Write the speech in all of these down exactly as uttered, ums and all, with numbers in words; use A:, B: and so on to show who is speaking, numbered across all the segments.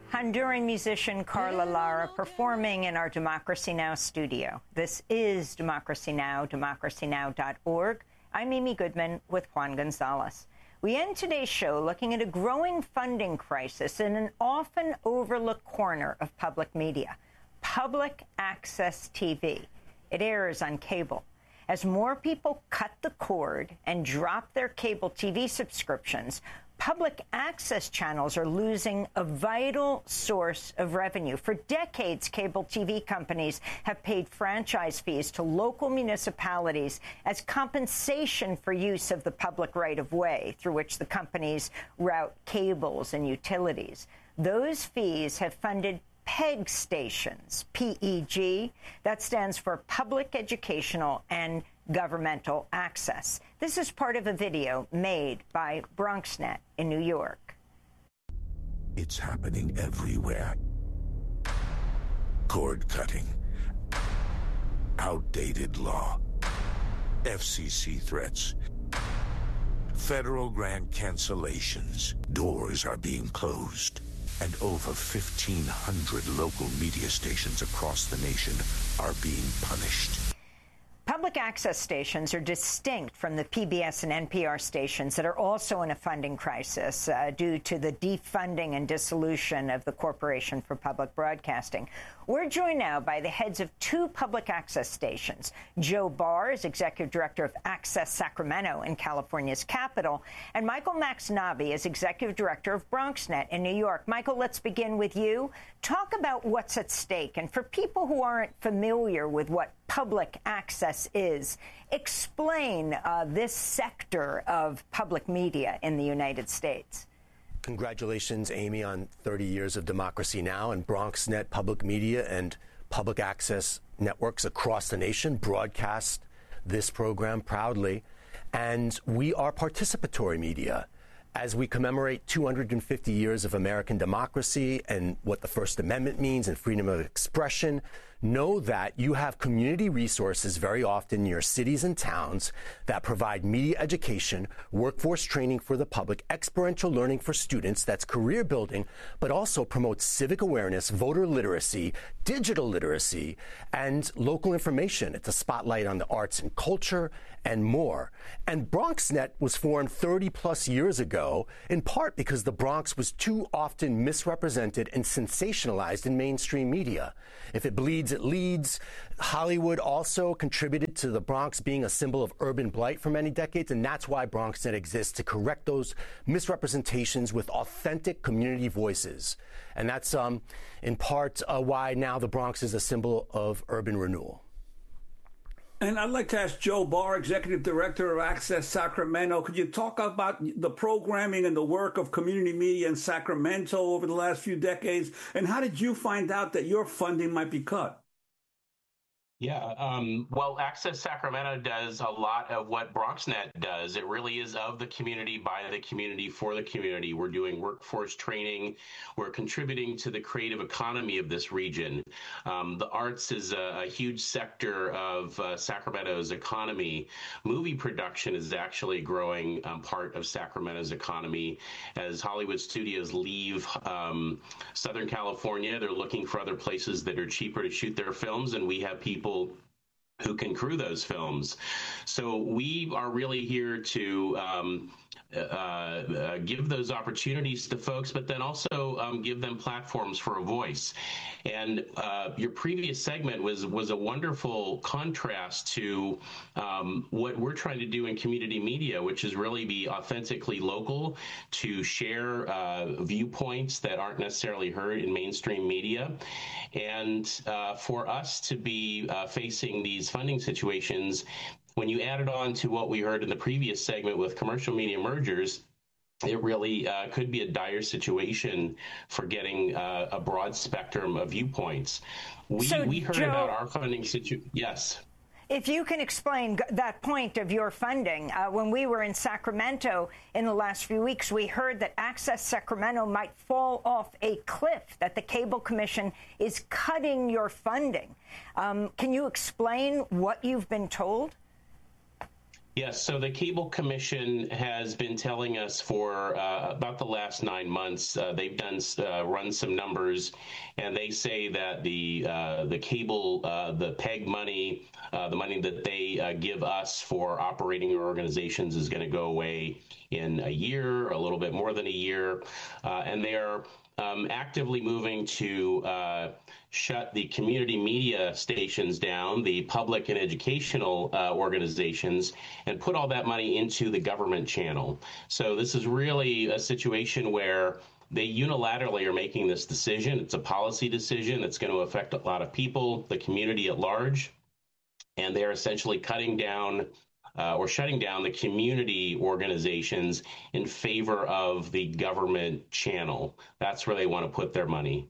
A: Honduran musician Carla Lara performing in our Democracy Now! Studio. This is Democracy Now!, democracy now dot org. I'm Amy Goodman with Juan Gonzalez. We end today's show looking at a growing funding crisis in an often overlooked corner of public media, public access T V. It airs on cable. As more people cut the cord and drop their cable T V subscriptions, public access channels are losing a vital source of revenue. For decades, cable T V companies have paid franchise fees to local municipalities as compensation for use of the public right-of-way through which the companies route cables and utilities. Those fees have funded PEG stations, P E G. That stands for Public Educational and Governmental Access. This is part of a video made by BronxNet in New York.
B: It's happening everywhere. Cord cutting, outdated law, F C C threats, federal grant cancellations. Doors are being closed, and over fifteen hundred local media stations across the nation are being punished.
A: Public access stations are distinct from the P B S and N P R stations that are also in a funding crisis uh, due to the defunding and dissolution of the Corporation for Public Broadcasting. We're joined now by the heads of two public access stations. Joe Barr is Executive Director of Access Sacramento in California's capital, and Michael Maxnabi is Executive Director of BronxNet in New York. Michael, let's begin with you. Talk about what's at stake. And for people who aren't familiar with what public access is, explain uh, this sector of public media in the United States.
C: Congratulations, Amy, on thirty years of Democracy Now! And BronxNet Public Media and public access networks across the nation broadcast this program proudly. And we are participatory media. As we commemorate two hundred fifty years of American democracy and what the First Amendment means and freedom of expression, know that you have community resources very often in your cities and towns that provide media education, workforce training for the public, experiential learning for students, that's career building, but also promotes civic awareness, voter literacy, digital literacy, and local information. It's a spotlight on the arts and culture and more. And BronxNet was formed thirty plus years ago, in part because the Bronx was too often misrepresented and sensationalized in mainstream media. If it bleeds, it leads. Hollywood also contributed to the Bronx being a symbol of urban blight for many decades, and that's why BronxNet exists, to correct those misrepresentations with authentic community voices. And that's um, in part uh, why now the Bronx is a symbol of urban renewal.
D: And I'd like to ask Joe Barr, Executive Director of Access Sacramento, could you talk about the programming and the work of community media in Sacramento over the last few decades? And how did you find out that your funding might be cut?
E: Yeah, um, well, Access Sacramento does a lot of what BronxNet does. It really is of the community, by the community, for the community. We're doing workforce training. We're contributing to the creative economy of this region. Um, the arts is a, a huge sector of uh, Sacramento's economy. Movie production is actually a growing um, part of Sacramento's economy. As Hollywood studios leave um, Southern California, they're looking for other places that are cheaper to shoot their films, and we have people who can crew those films. So we are really here to um, uh, uh, give those opportunities to folks, but then also um, give them platforms for a voice. And uh, your previous segment was was a wonderful contrast to um, what we're trying to do in community media, which is really be authentically local, to share uh, viewpoints that aren't necessarily heard in mainstream media. And uh, for us to be uh, facing these funding situations, when you add it on to what we heard in the previous segment with commercial media mergers, it really uh, could be a dire situation for getting uh, a broad spectrum of viewpoints. We,
A: so,
E: we heard
A: Joe,
E: about our funding situation. Yes.
A: If you can explain that point of your funding, uh, when we were in Sacramento in the last few weeks, we heard that Access Sacramento might fall off a cliff, that the Cable Commission is cutting your funding. Um, can you explain what you've been told?
E: Yes, so the Cable Commission has been telling us for uh, about the last nine months, uh, they've done uh, run some numbers, and they say that the uh, the cable, uh, the PEG money, uh, the money that they uh, give us for operating our organizations is going to go away in a year, a little bit more than a year, uh, and they are um, actively moving to uh, shut the community media stations down, the public and educational uh, organizations, and put all that money into the government channel. So this is really a situation where they unilaterally are making this decision. It's a policy decision that's going to affect a lot of people, the community at large, and they're essentially cutting down Uh, or shutting down the community organizations in favor of the government channel. That's where they want to put their money.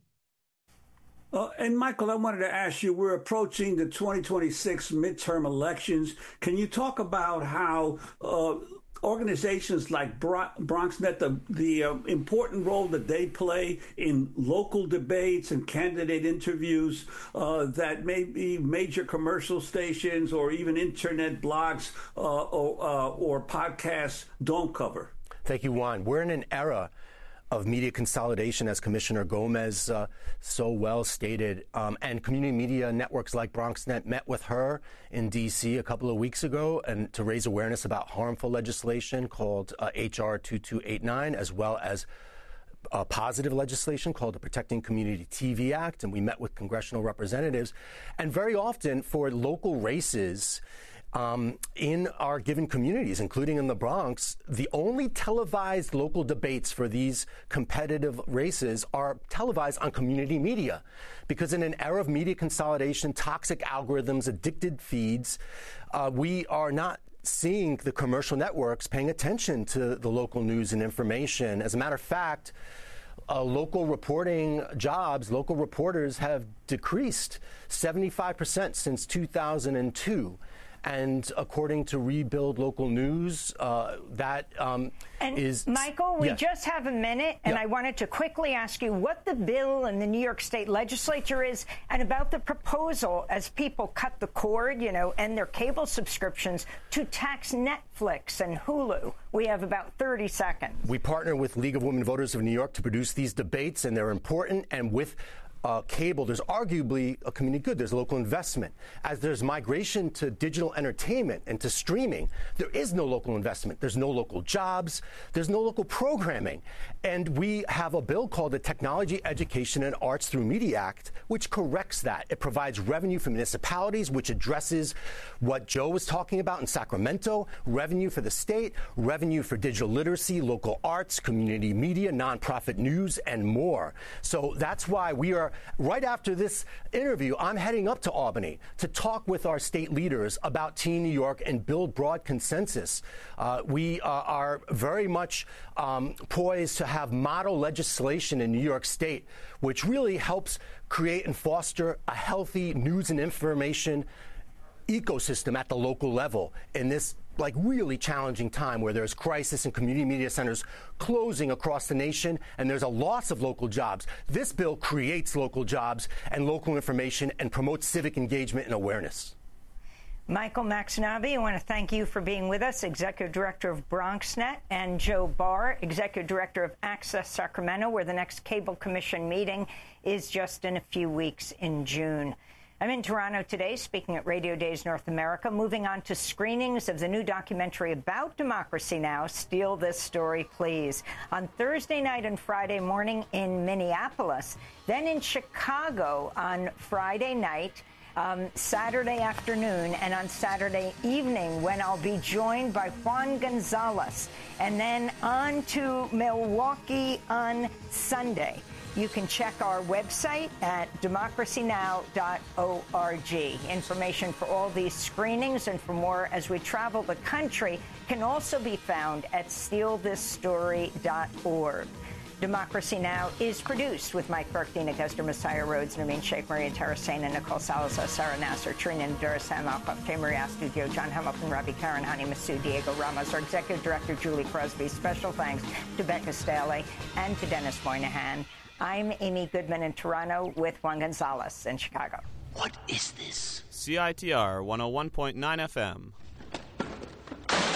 D: Uh, and Michael, I wanted to ask you, we're approaching the twenty twenty-six midterm elections. Can you talk about how uh, organizations like BronxNet, the, the uh, important role that they play in local debates and candidate interviews uh, that maybe major commercial stations or even internet blogs uh, or, uh, or podcasts don't cover?
C: Thank you, Juan. We're in an era of media consolidation, as Commissioner Gomez uh, so well stated. Um, and community media networks like BronxNet met with her in D C a couple of weeks ago and to raise awareness about harmful legislation called uh, H R twenty-two eighty-nine, as well as uh, positive legislation called the Protecting Community T V Act. And we met with congressional representatives. And very often for local races, Um, in our given communities, including in the Bronx, the only televised local debates for these competitive races are televised on community media. Because in an era of media consolidation, toxic algorithms, addicted feeds, uh, we are not seeing the commercial networks paying attention to the local news and information. As a matter of fact, Uh, local reporting jobs, local reporters have decreased seventy-five percent since two thousand two. And according to Rebuild Local News, uh, that um,
A: and
C: is...
A: Michael, we
C: yes.
A: just have a minute, and
C: yep.
A: I wanted to quickly ask you what the bill in the New York State legislature is and about the proposal as people cut the cord, you know, and their cable subscriptions to tax Netflix and Hulu. We have about thirty seconds.
C: We partner with League of Women Voters of New York to produce these debates, and they're important. And with Uh, cable, there's arguably a community good. There's local investment. As there's migration to digital entertainment and to streaming, there is no local investment. There's no local jobs. There's no local programming. And we have a bill called the Technology, Education, and Arts Through Media Act, which corrects that. It provides revenue for municipalities, which addresses what Joe was talking about in Sacramento, revenue for the state, revenue for digital literacy, local arts, community media, nonprofit news, and more. So that's why we are right after this interview, I'm heading up to Albany to talk with our state leaders about Teen New York and build broad consensus. Uh, we uh, are very much um, poised to have model legislation in New York State, which really helps create and foster a healthy news and information ecosystem at the local level in this like really challenging time where there's crisis in community media centers closing across the nation and there's a loss of local jobs. This bill creates local jobs and local information and promotes civic engagement and awareness.
A: Michael Maxinabi, I want to thank you for being with us, Executive Director of BronxNet, and Joe Barr, Executive Director of Access Sacramento, where the next Cable Commission meeting is just in a few weeks in June. I'm in Toronto today speaking at Radio Days North America, moving on to screenings of the new documentary about Democracy Now!, Steal This Story, Please, on Thursday night and Friday morning in Minneapolis, then in Chicago on Friday night, um, Saturday afternoon, and on Saturday evening when I'll be joined by Juan Gonzalez, and then on to Milwaukee on Sunday. You can check our website at democracy now dot org. Information for all these screenings and for more as we travel the country can also be found at steal this story dot org. Democracy Now! Is produced with Mike Burke, Dina Gester, Messiah Rhodes, Namin Sheikh, Maria Tarasena, Nicole Salazar, Sarah Nasser, Trina Nadura, Sam Alcoff, K. Maria Studio, John Hamilton, Ravi Karen, Hani Masood, Diego Ramos, our Executive Director, Julie Crosby. Special thanks to Becca Staley and to Dennis Moynihan. I'm Amy Goodman in Toronto with Juan Gonzalez in Chicago.
F: What is this?
G: C I T R one oh one point nine F M.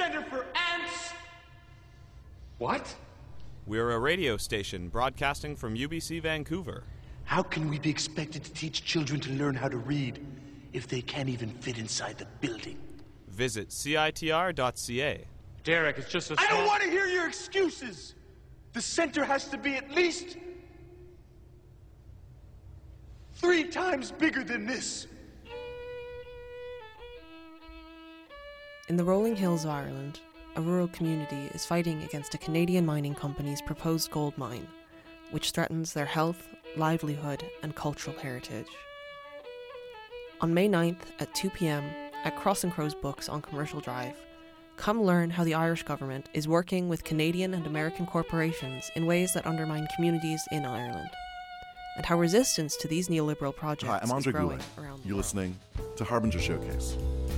F: center for ants.
G: What?
H: We're a radio station broadcasting from U B C Vancouver.
I: How can we be expected to teach children to learn how to read if they can't even fit inside the building?
H: Visit C I T R dot C A.
G: Derek, it's just a small...
I: I don't want to hear your excuses! The center has to be at least three times bigger than this.
J: In the rolling hills of Ireland, a rural community is fighting against a Canadian mining company's proposed gold mine, which threatens their health, livelihood, and cultural heritage. On May ninth at two p.m. at Cross and Crows Books on Commercial Drive, come learn how the Irish government is working with Canadian and American corporations in ways that undermine communities in Ireland, and how resistance to these neoliberal projects
K: Hi, I'm Andre
J: is growing
K: Goulet.
J: around the
K: You're
J: world.
K: listening to Harbinger Showcase.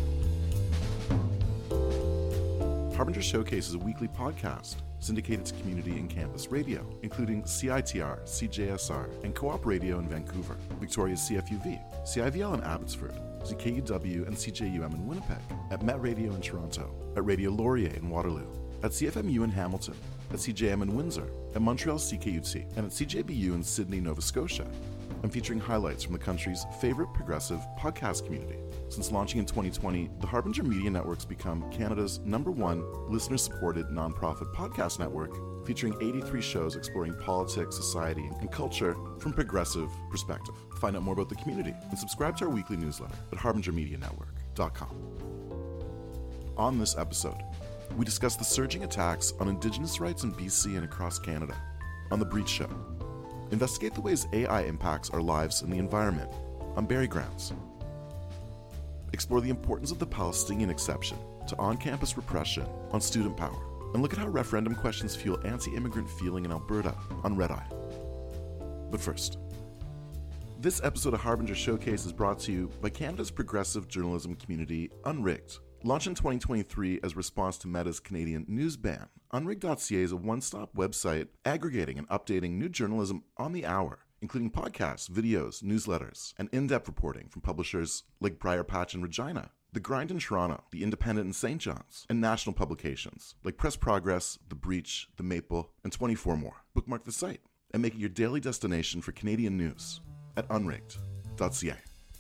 K: Harbinger Showcase is a weekly podcast syndicated to community and campus radio, including C I T R, C J S R, and Co-op Radio in Vancouver, Victoria's C F U V, C I V L in Abbotsford, Z K U W and C J U M in Winnipeg, at Met Radio in Toronto, at Radio Laurier in Waterloo, at C F M U in Hamilton, at C J M in Windsor, at Montreal C K U T, and at C J B U in Sydney, Nova Scotia. I'm featuring highlights from the country's favorite progressive podcast community. Since launching in twenty twenty, the Harbinger Media Network's become Canada's number one listener-supported nonprofit podcast network, featuring eighty-three shows exploring politics, society, and culture from a progressive perspective. Find out more about the community and subscribe to our weekly newsletter at harbinger media network dot com. On this episode, we discuss the surging attacks on Indigenous rights in B C and across Canada. On The Breach Show, investigate the ways A I impacts our lives and the environment on Berry Grounds. Explore the importance of the Palestinian exception to on-campus repression on Student Power, and look at how referendum questions fuel anti-immigrant feeling in Alberta on Red Eye. But first, this episode of Harbinger Showcase is brought to you by Canada's progressive journalism community, Unrigged. Launched in twenty twenty-three as a response to Meta's Canadian news ban, unrigged dot c a is a one-stop website aggregating and updating new journalism on the hour, including podcasts, videos, newsletters, and in-depth reporting from publishers like Briar Patch and Regina, The Grind in Toronto, The Independent in Saint John's, and national publications like Press Progress, The Breach, The Maple, and twenty-four more. Bookmark the site and make it your daily destination for Canadian news at unrigged dot c a.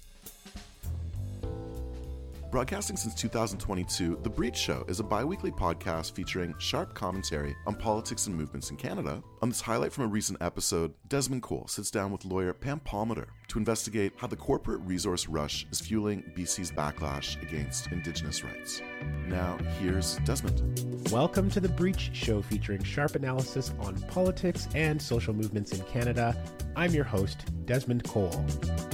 K: Broadcasting since two thousand twenty-two, The Breach Show is a bi-weekly podcast featuring sharp commentary on politics and movements in Canada. On this highlight from a recent episode, Desmond Cole sits down with lawyer Pam Palmater to investigate how the corporate resource rush is fueling B C's backlash against Indigenous rights. Now, here's Desmond.
L: Welcome to The Breach Show, featuring sharp analysis on politics and social movements in Canada. I'm your host, Desmond Cole.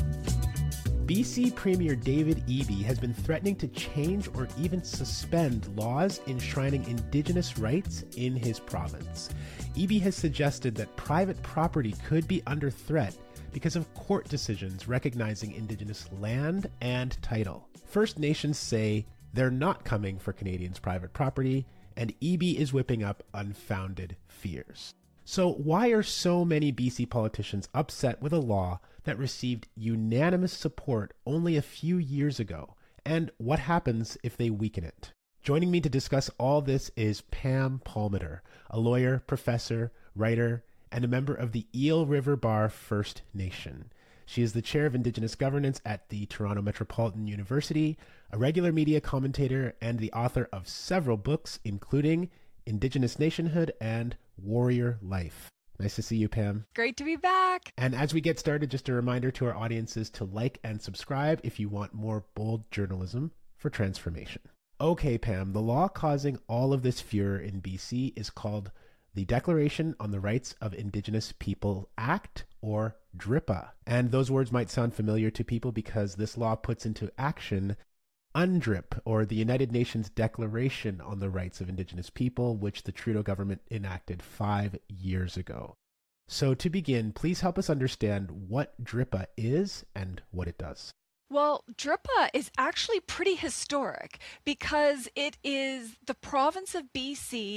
L: B C Premier David Eby has been threatening to change or even suspend laws enshrining Indigenous rights in his province. Eby has suggested that private property could be under threat because of court decisions recognizing Indigenous land and title. First Nations say they're not coming for Canadians' private property, and Eby is whipping up unfounded fears. So why are so many B C politicians upset with a law that received unanimous support only a few years ago? And what happens if they weaken it? Joining me to discuss all this is Pam Palmater, a lawyer, professor, writer, and a member of the Eel River Bar First Nation. She is the chair of Indigenous governance at the Toronto Metropolitan University, a regular media commentator, and the author of several books, including Indigenous Nationhood and Warrior Life. Nice to see you, Pam.
M: Great to be back.
L: And as we get started, just a reminder to our audiences to like and subscribe if you want more bold journalism for transformation. Okay, Pam, the law causing all of this furor in B C is called the Declaration on the Rights of Indigenous People Act, or DRIPA. And those words might sound familiar to people because this law puts into action UNDRIP, or the United Nations Declaration on the Rights of Indigenous People, which the Trudeau government enacted five years ago. So to begin, please help us understand what DRIPA is and what it does.
M: Well, DRIPA is actually pretty historic because it is the province of B C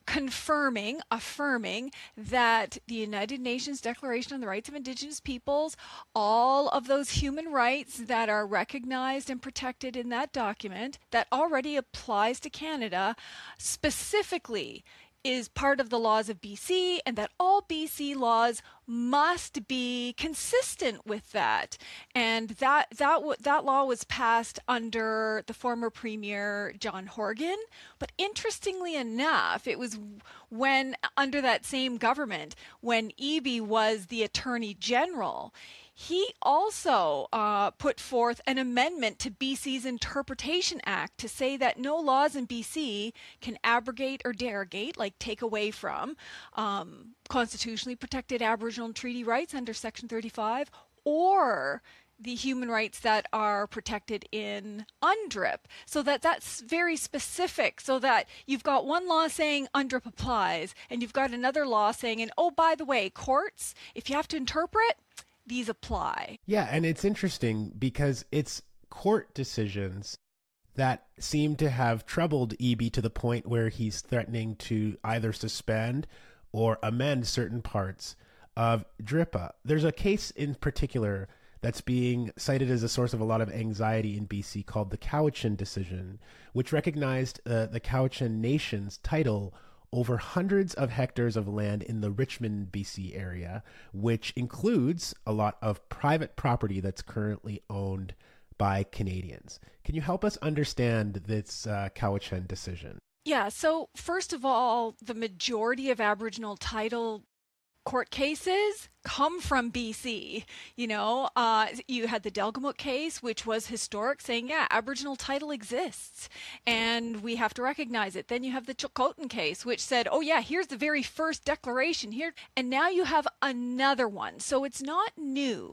M: confirming, affirming that the United Nations Declaration on the Rights of Indigenous Peoples, all of those human rights that are recognized and protected in that document, that already applies to Canada, specifically is part of the laws of B C, and that all B C laws must be consistent with that. And that that that law was passed under the former Premier John Horgan. But interestingly enough, it was when under that same government, when Eby was the Attorney General, he also uh, put forth an amendment to B C's Interpretation Act to say that no laws in B C can abrogate or derogate, like take away from, um, constitutionally protected Aboriginal and treaty rights under Section thirty-five, or the human rights that are protected in UNDRIP. So that that's very specific, so that you've got one law saying UNDRIP applies, and you've got another law saying, and oh, by the way, courts, if you have to interpret, these apply.
L: Yeah, and it's interesting because it's court decisions that seem to have troubled Eby to the point where he's threatening to either suspend or amend certain parts of DRIPA. There's a case in particular that's being cited as a source of a lot of anxiety in B C called the Cowichan decision, which recognized uh, the Cowichan Nation's title over hundreds of hectares of land in the Richmond, B C area, which includes a lot of private property that's currently owned by Canadians. Can you help us understand this uh, Cowichan decision?
M: Yeah, so first of all, the majority of Aboriginal title court cases come from B C. You know, uh, you had the Delgamuukw case, which was historic, saying, yeah, Aboriginal title exists and we have to recognize it. Then you have the Chilcotin case, which said, oh yeah, here's the very first declaration here. And now you have another one. So it's not new.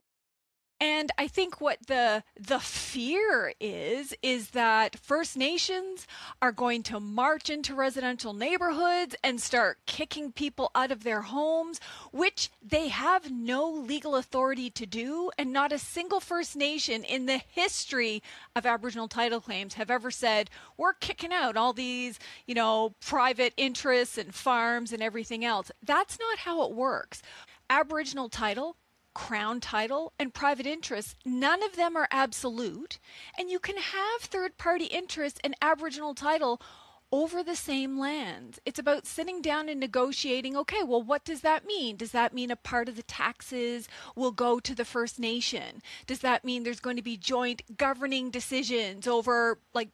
M: And I think what the the fear is, is that First Nations are going to march into residential neighborhoods and start kicking people out of their homes, which they have no legal authority to do. And not a single First Nation in the history of Aboriginal title claims have ever said, we're kicking out all these, you know, private interests and farms and everything else. That's not how it works. Aboriginal title, Crown title, and private interests, none of them are absolute, and you can have third-party interests and Aboriginal title over the same land. It's about sitting down and negotiating, okay, well, what does that mean? Does that mean a part of the taxes will go to the First Nation? Does that mean there's going to be joint governing decisions over, like,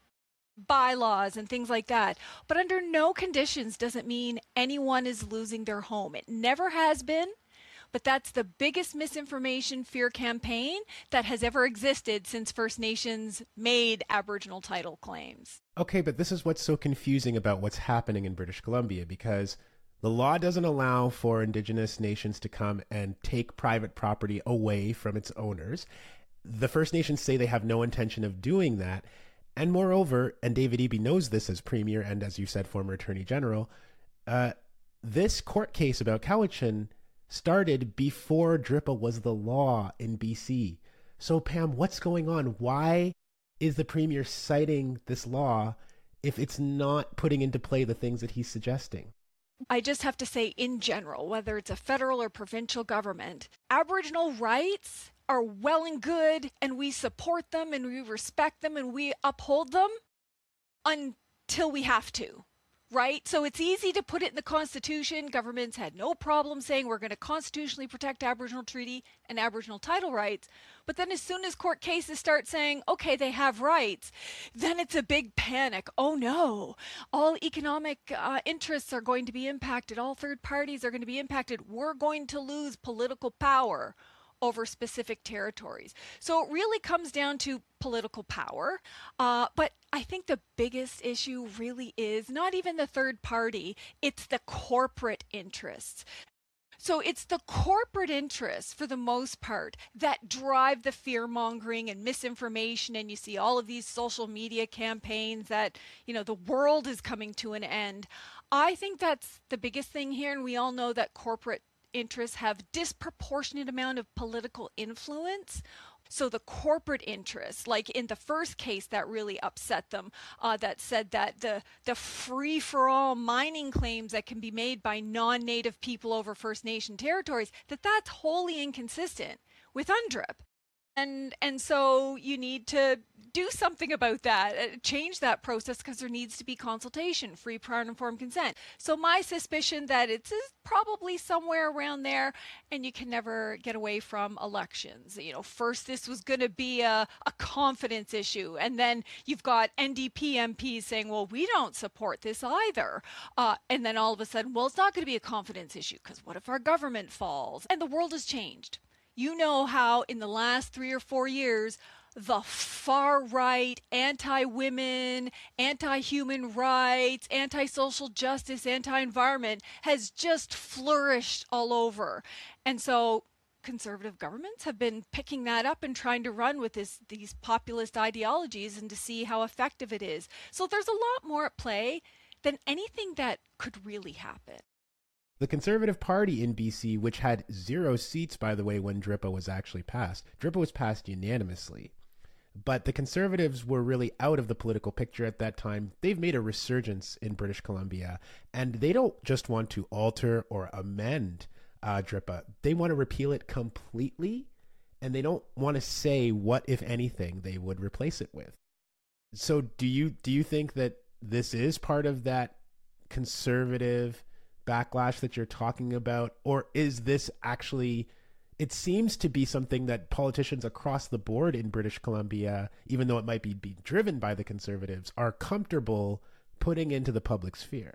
M: bylaws and things like that? But under no conditions does it mean anyone is losing their home. It never has been. But that's the biggest misinformation fear campaign that has ever existed since First Nations made Aboriginal title claims.
L: Okay, but this is what's so confusing about what's happening in British Columbia, because the law doesn't allow for Indigenous nations to come and take private property away from its owners. The First Nations say they have no intention of doing that. And moreover, and David Eby knows this as Premier and, as you said, former Attorney General, uh, this court case about Cowichan started before DRIPA was the law in B C. So, Pam, what's going on? Why is the Premier citing this law if it's not putting into play the things that he's suggesting?
M: I just have to say, in general, whether it's a federal or provincial government, Aboriginal rights are well and good, and we support them, and we respect them, and we uphold them until we have to. Right? So it's easy to put it in the Constitution. Governments had no problem saying we're going to constitutionally protect Aboriginal treaty and Aboriginal title rights. But then as soon as court cases start saying, okay, they have rights, then it's a big panic. Oh no, all economic uh, interests are going to be impacted. All third parties are going to be impacted. We're going to lose political power over specific territories. So it really comes down to political power. Uh, but I think the biggest issue really is not even the third party, it's the corporate interests. So it's the corporate interests, for the most part, that drive the fear-mongering and misinformation. And you see all of these social media campaigns that, you know, the world is coming to an end. I think that's the biggest thing here. And we all know that corporate interests have disproportionate amount of political influence So the corporate interests, like in the first case that really upset them, uh, that said that the, the free-for-all mining claims that can be made by non-native people over First Nation territories, that that's wholly inconsistent with UNDRIP. And and so you need to do something about that, uh, change that process, because there needs to be consultation, free, prior, and informed consent. So my suspicion that it's is probably somewhere around there, and you can never get away from elections. You know, first this was going to be a, a confidence issue, and then you've got N D P M Ps saying, well, we don't support this either. Uh, and then all of a sudden, well, it's not going to be a confidence issue, because what if our government falls? And the world has changed. You know how in the last three or four years, the far right, anti-women, anti-human rights, anti-social justice, anti-environment has just flourished all over. And so conservative governments have been picking that up and trying to run with this, these populist ideologies and to see how effective it is. So there's a lot more at play than anything that could really happen.
L: The Conservative Party in B C, which had zero seats, by the way, when D R I P A was actually passed. D R I P A was passed unanimously. But the Conservatives were really out of the political picture at that time. They've made a resurgence in British Columbia, and they don't just want to alter or amend uh, D R I P A. They want to repeal it completely, and they don't want to say what, if anything, they would replace it with. So do you do you think that this is part of that conservative backlash that you're talking about, or is this actually, it seems to be something that politicians across the board in British Columbia, even though it might be being driven by the Conservatives, are comfortable putting into the public sphere?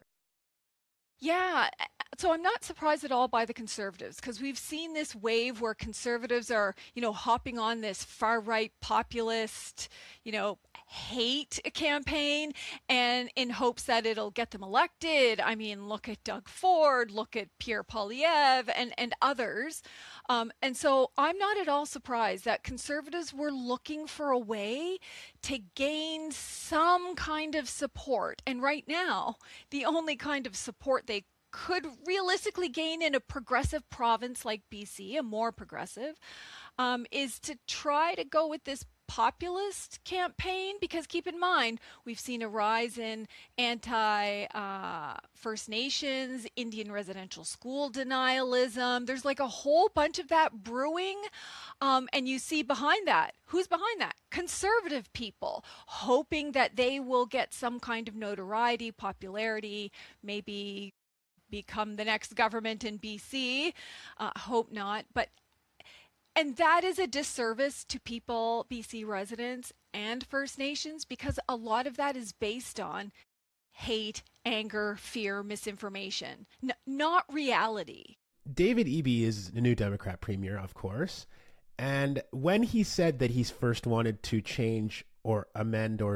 M: Yeah, so I'm not surprised at all by the Conservatives, because we've seen this wave where Conservatives are, you know, hopping on this far-right populist, you know, hate campaign, and in hopes that it'll get them elected. I mean, look at Doug Ford, look at Pierre Poilievre, and, and others. Um, and so I'm not at all surprised that Conservatives were looking for a way to gain some kind of support. And right now, the only kind of support they could realistically gain in a progressive province like B C, a more progressive, um, is to try to go with this populist campaign, because keep in mind, we've seen a rise in anti uh, First Nations, Indian residential school denialism. There's like a whole bunch of that brewing. Um, and you see behind that, who's behind that? Conservative people, hoping that they will get some kind of notoriety, popularity, maybe become the next government in B C. Uh, hope not. But And that is a disservice to people, B C residents and First Nations, because a lot of that is based on hate, anger, fear, misinformation, N- not reality.
L: David Eby is the new Democrat premier, of course. And when he said that he's first wanted to change or amend or